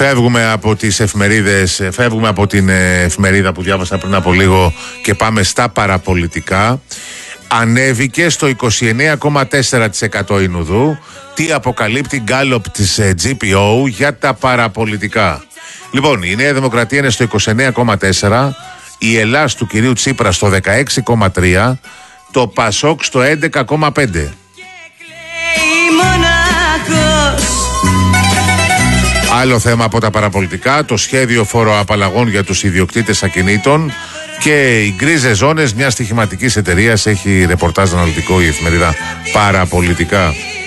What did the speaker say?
Φεύγουμε από τις εφημερίδες, φεύγουμε από την εφημερίδα που διάβασα πριν από λίγο και πάμε στα παραπολιτικά. Ανέβηκε στο 29,4% η Νουδού. Τι αποκαλύπτει γκάλοπ της GPO για τα παραπολιτικά. Λοιπόν, η Νέα Δημοκρατία είναι στο 29,4%, η Ελλάς του κυρίου Τσίπρα στο 16,3%, το Πασόκ στο 11,5%. Άλλο θέμα από τα παραπολιτικά, το σχέδιο φοροαπαλλαγών για τους ιδιοκτήτες ακινήτων και οι γκρίζες ζώνες μιας στοιχηματικής εταιρείας. Έχει ρεπορτάζ αναλυτικό η εφημερίδα Παραπολιτικά.